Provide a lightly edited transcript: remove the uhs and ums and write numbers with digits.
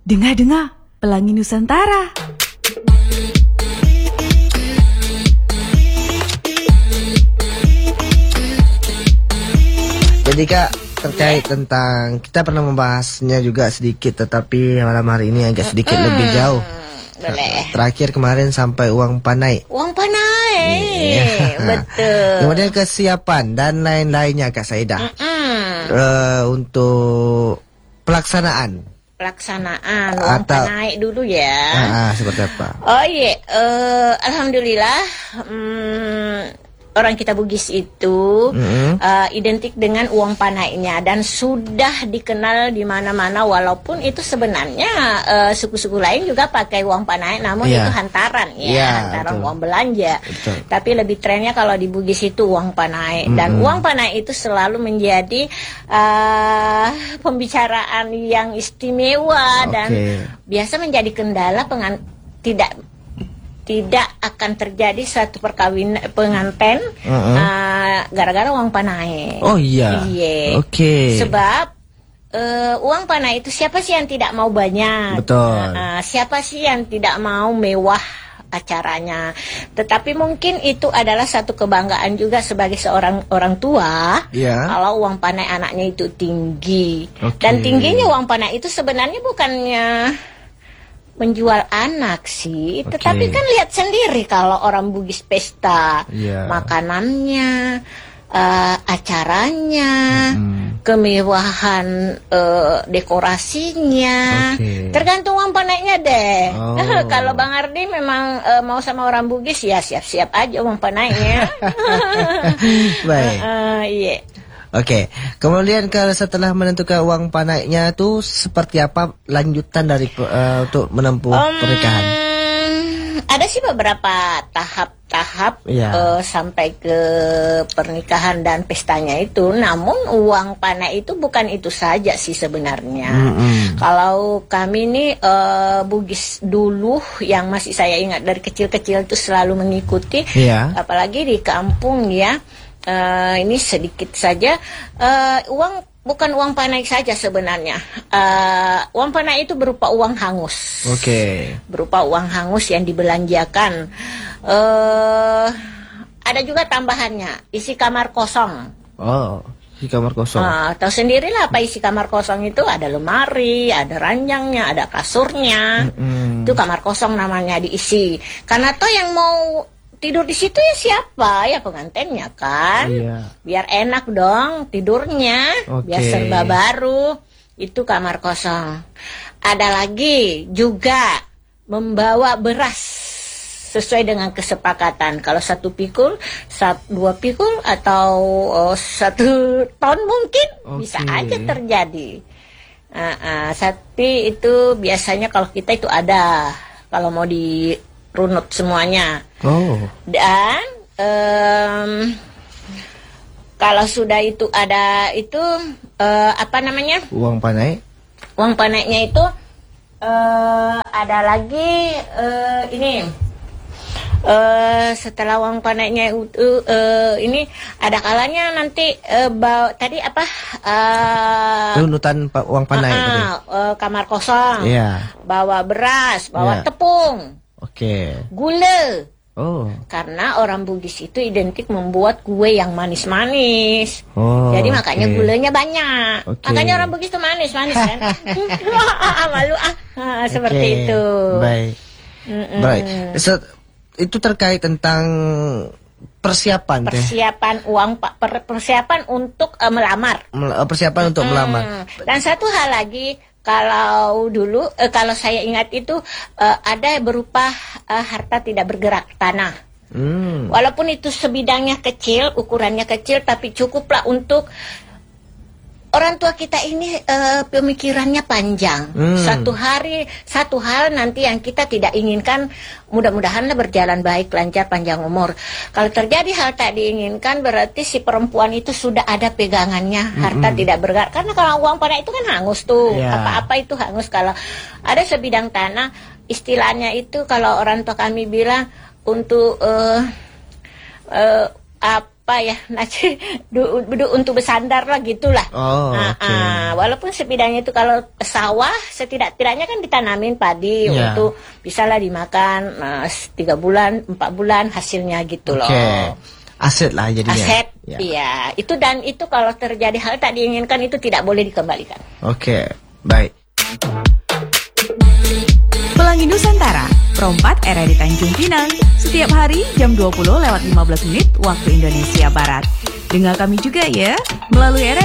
Dengar-dengar, Pelangi Nusantara. Jadi Kak, terkait tentang, kita pernah membahasnya juga sedikit, tetapi malam hari ini agak sedikit lebih jauh. Boleh. Terakhir kemarin sampai uang panai. Uang panai, betul. Kemudian kesiapan dan lain-lainnya Kak Saidah. Untuk pelaksanaan Uang panai dulu ya. Seperti apa? Oh iya, alhamdulillah. Orang kita Bugis itu identik dengan uang panainya dan sudah dikenal di mana-mana, walaupun itu sebenarnya suku-suku lain juga pakai uang panai, namun itu hantaran hantaran uang belanja. Betul. Tapi lebih trennya kalau di Bugis itu uang panai, dan uang panai itu selalu menjadi pembicaraan yang istimewa dan biasa menjadi kendala tidak akan terjadi satu perkawinan pengantin gara-gara uang panai. Oh iya. Iya. Oke. Sebab uang panai itu siapa sih yang tidak mau banyak? Betul. Siapa sih yang tidak mau mewah acaranya? Tetapi mungkin itu adalah satu kebanggaan juga sebagai seorang orang tua. Kalau uang panai anaknya itu tinggi. Dan tingginya uang panai itu sebenarnya bukannya menjual anak sih, tetapi kan lihat sendiri kalau orang Bugis pesta, makanannya, acaranya, kemewahan dekorasinya, tergantung uang panainya deh. Kalau Bang Ardi memang mau sama orang Bugis, ya siap-siap aja uang panainya. Baik. Iya. Oke, kemudian kalau setelah menentukan uang panainya itu seperti apa lanjutan dari untuk menempuh pernikahan? Ada sih beberapa tahap-tahap sampai ke pernikahan dan pestanya itu. Namun uang panai itu bukan itu saja sih sebenarnya. Kalau kami nih Bugis dulu yang masih saya ingat dari kecil-kecil itu selalu mengikuti, apalagi di kampung ya. Ini sedikit saja, bukan uang panai saja sebenarnya. Uang panai itu berupa uang hangus. Berupa uang hangus yang dibelanjakan. Ada juga tambahannya, isi kamar kosong. Isi kamar kosong. Tahu sendirilah apa isi kamar kosong itu, ada lemari, ada ranjangnya, ada kasurnya. Itu kamar kosong namanya diisi. Karena toh yang mau tidur di situ ya siapa? Ya pengantinnya kan. Biar enak dong tidurnya, biar serba baru. Itu kamar kosong. Ada lagi juga membawa beras sesuai dengan kesepakatan. Kalau 1 pikul, 2 pikul atau 1 ton mungkin bisa aja terjadi. Tapi itu biasanya kalau kita itu ada, kalau mau di runut semuanya. Dan kalau sudah itu ada itu apa namanya? Uang panai. Uang panainya itu ada lagi ini. Setelah uang panainya itu ini ada kalanya nanti tadi apa? Runutan uang panai tadi. Kamar kosong. Bawa beras, bawa tepung. Gula. Karena orang Bugis itu identik membuat kue yang manis-manis. Jadi makanya gulanya banyak. Makanya orang Bugis itu manis-manis kan. Malu seperti itu. Baik. Itu terkait tentang persiapan untuk melamar. Persiapan untuk melamar. Dan satu hal lagi, kalau dulu kalau saya ingat itu ada berupa harta tidak bergerak, tanah. Walaupun itu sebidangnya kecil, ukurannya kecil, tapi cukuplah untuk orang tua kita ini pemikirannya panjang. Satu hal nanti yang kita tidak inginkan, mudah-mudahanlah berjalan baik, lancar, panjang umur. Kalau terjadi hal tak diinginkan, berarti si perempuan itu sudah ada pegangannya, harta tidak bergerak. Karena kalau uang panai itu kan hangus tuh, apa-apa itu hangus. Kalau ada sebidang tanah, istilahnya itu kalau orang tua kami bilang untuk apa ya, untuk bersandar lah gitulah. Walaupun sebidangnya itu kalau sawah setidak-tidaknya kan ditanamin padi untuk bisalah dimakan 3 bulan 4 bulan hasilnya gitu loh. Aset lah jadinya. Aset, iya. Itu kalau terjadi hal tak diinginkan itu tidak boleh dikembalikan. Baik. Pelangi Nusantara, Perompat era di Tanjung Pinang, setiap hari jam 20:15 waktu Indonesia Barat. Dengar kami juga ya, melalui era